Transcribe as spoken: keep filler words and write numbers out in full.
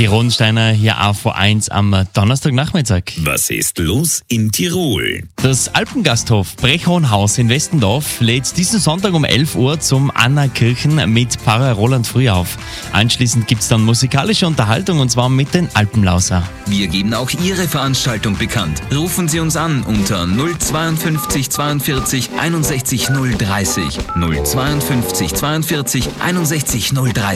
Die Rodensteiner hier A V eins am Donnerstagnachmittag. Was ist los in Tirol? Das Alpengasthof Brechhohenhaus in Westendorf lädt diesen Sonntag um elf Uhr zum Anna-Kirchen mit Pfarrer Roland Früh auf. Anschließend gibt es dann musikalische Unterhaltung und zwar mit den Alpenlauser. Wir geben auch Ihre Veranstaltung bekannt. Rufen Sie uns an unter null zweiundfünfzig zweiundvierzig einundsechzig null dreißig. null zweiundfünfzig zweiundvierzig einundsechzig null dreißig.